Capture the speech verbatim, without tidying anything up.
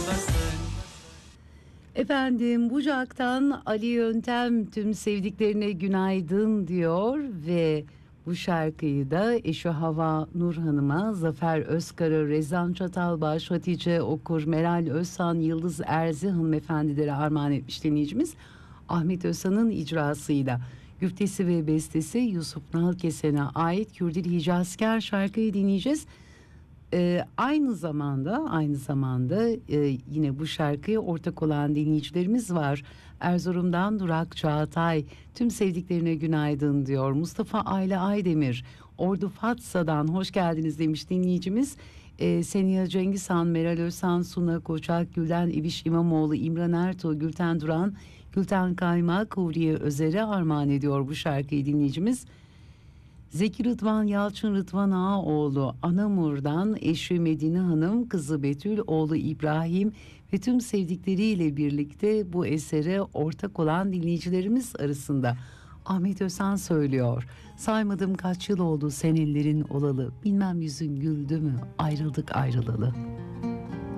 Efendim Bucak'tan Ali Yöntem tüm sevdiklerine günaydın diyor ve bu şarkıyı da eşi Hava Nur Hanım'a, Zafer Özkar'a, Rezan Çatalbaş, Hatice Okur, Meral Özhan, Yıldız Erzi hanımefendilere armağan etmiş dinleyicimiz. Ahmet Özhan'ın icrasıyla güftesi ve bestesi Yusuf Nalkesen'e ait Kürdili Hicazkar şarkıyı dinleyeceğiz. Ee, aynı zamanda aynı zamanda e, yine bu şarkıya ortak olan dinleyicilerimiz var. Erzurum'dan Durak Çağatay tüm sevdiklerine günaydın diyor. Mustafa Ayla Aydemir Ordu Fatsa'dan hoş geldiniz demiş dinleyicimiz. Ee, Seniha Cengizhan, Meral Özhan, Suna Koçak, Gülden İbiş İmamoğlu, İmran Ertuğ, Gülten Duran, Gülten Kaymak, Huriye Özer'e armağan ediyor bu şarkıyı dinleyicimiz. Zeki Rıdvan Yalçın Rıdvan Ağaoğlu Anamur'dan eşi Medine Hanım, kızı Betül, oğlu İbrahim ve tüm sevdikleriyle birlikte bu esere ortak olan dinleyicilerimiz arasında. Ahmet Özhan söylüyor. Saymadım kaç yıl oldu sen ellerin olalı, bilmem yüzün güldü mü ayrıldık ayrılalı.